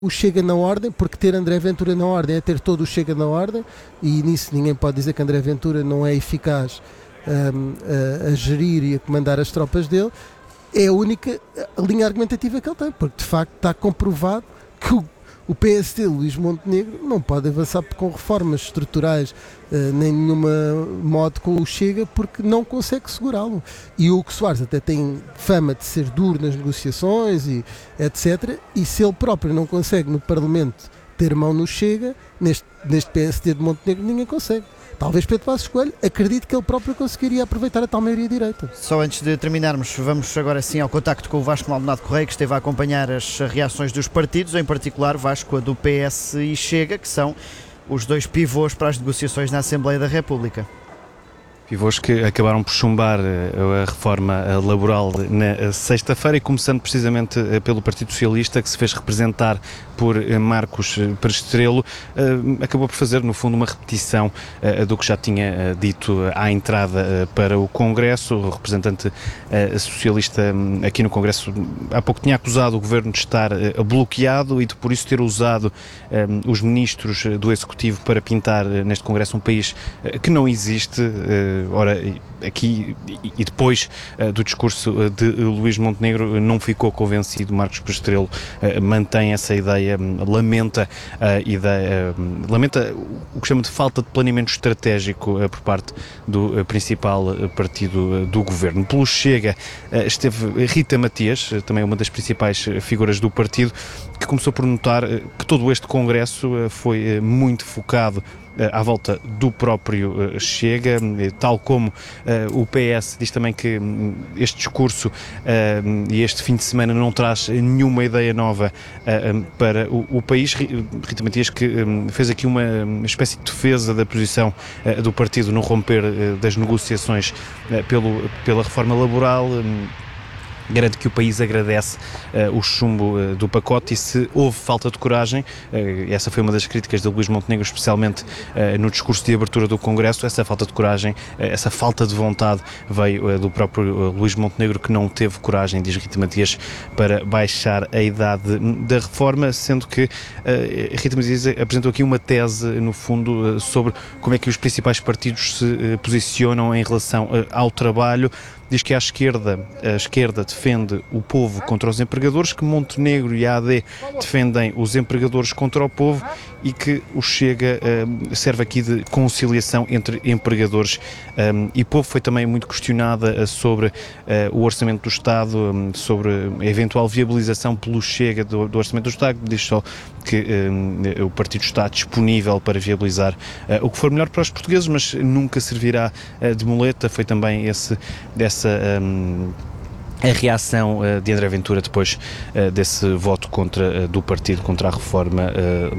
o Chega na ordem, porque ter André Ventura na ordem é ter todo o Chega na ordem, e nisso ninguém pode dizer que André Ventura não é eficaz a gerir e a comandar as tropas dele. É a única linha argumentativa que ele tem, porque de facto está comprovado que o PSD, Luís Montenegro, não pode avançar com reformas estruturais nem nenhuma modo com o Chega, porque não consegue segurá-lo. E o Hugo Soares até tem fama de ser duro nas negociações e etc. E se ele próprio não consegue no Parlamento ter mão no Chega, neste PSD de Montenegro ninguém consegue. Talvez Pedro Passos Coelho, acredito que ele próprio conseguiria aproveitar a tal maioria direita. Só antes de terminarmos, vamos agora sim ao contacto com o Vasco Maldonado Correia, que esteve a acompanhar as reações dos partidos, em particular, Vasco, a do PS e Chega, que são os dois pivôs para as negociações na Assembleia da República. Pivôs que acabaram por chumbar a reforma laboral na sexta-feira, e começando precisamente pelo Partido Socialista, que se fez representar por Marcos Perestrelo, acabou por fazer, no fundo, uma repetição do que já tinha dito à entrada para o Congresso. O representante socialista aqui no Congresso há pouco tinha acusado o Governo de estar bloqueado e de, por isso, ter usado os ministros do Executivo para pintar neste Congresso um país que não existe. Ora, aqui e depois do discurso de Luís Montenegro, não ficou convencido. Marcos Perestrelo mantém essa ideia, lamenta o que chama de falta de planeamento estratégico por parte do principal partido do Governo. Pelo Chega esteve Rita Matias, também uma das principais figuras do partido, que começou por notar que todo este Congresso foi muito focado à volta do próprio Chega, tal como o PS diz também que este discurso e este fim de semana não traz nenhuma ideia nova para o país. Rita Matias, que fez aqui uma espécie de defesa da posição do partido no romper das negociações pela reforma laboral, garante que o país agradece o chumbo do pacote, e se houve falta de coragem, essa foi uma das críticas de Luís Montenegro, especialmente no discurso de abertura do Congresso, essa falta de coragem, essa falta de vontade veio do próprio Luís Montenegro, que não teve coragem, diz Rita Matias, para baixar a idade da reforma, sendo que Rita Matias apresentou aqui uma tese, no fundo, sobre como é que os principais partidos se posicionam em relação ao trabalho. Diz que a esquerda defende o povo contra os empregadores, que Montenegro e a AD defendem os empregadores contra o povo, e que o Chega serve aqui de conciliação entre empregadores e povo. Foi também muito questionada sobre o Orçamento do Estado, sobre a eventual viabilização pelo Chega do Orçamento do Estado. Diz só que o partido está disponível para viabilizar o que for melhor para os portugueses, mas nunca servirá de muleta. Foi também a reação de André Ventura depois desse voto do partido contra a reforma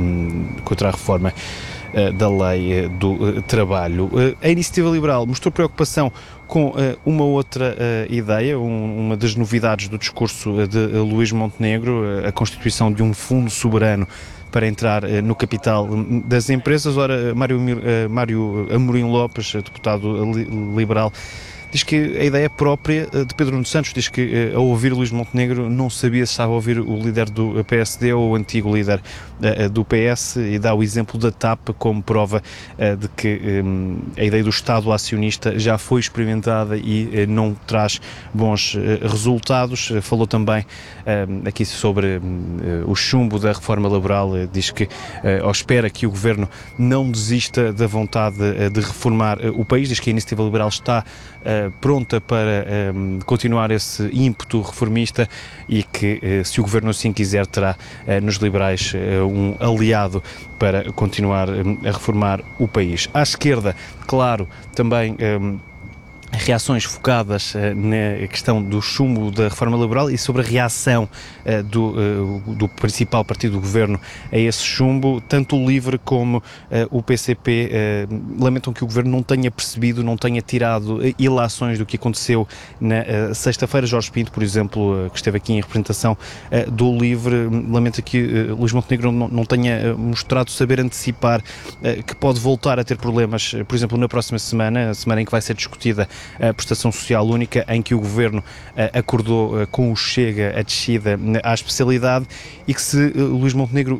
da lei do trabalho. A Iniciativa Liberal mostrou preocupação com uma outra ideia, uma das novidades do discurso de Luís Montenegro, a constituição de um fundo soberano para entrar no capital das empresas. Ora, Mário Amorim Lopes, deputado liberal, diz que a ideia é própria de Pedro Nuno Santos. Diz que, ao ouvir Luís Montenegro, não sabia se estava a ouvir o líder do PSD ou o antigo líder do PS, e dá o exemplo da TAP como prova de que a ideia do Estado acionista já foi experimentada e não traz bons resultados. Falou também aqui sobre o chumbo da reforma laboral. Diz que espera que o Governo não desista da vontade de reformar o país. Diz que a Iniciativa Liberal está pronta para continuar esse ímpeto reformista, e que, se o Governo assim quiser, terá nos liberais um aliado para continuar a reformar o país. À esquerda, claro, também reações focadas na questão do chumbo da reforma laboral e sobre a reação do principal partido do Governo a esse chumbo. Tanto o LIVRE como o PCP lamentam que o Governo não tenha percebido, não tenha tirado ilações do que aconteceu na sexta-feira. Jorge Pinto, por exemplo, que esteve aqui em representação do LIVRE, lamenta que Luís Montenegro não tenha mostrado saber antecipar que pode voltar a ter problemas, por exemplo, na próxima semana, a semana em que vai ser discutida a prestação social única, em que o Governo acordou com o Chega a descida à especialidade, e que, se Luís Montenegro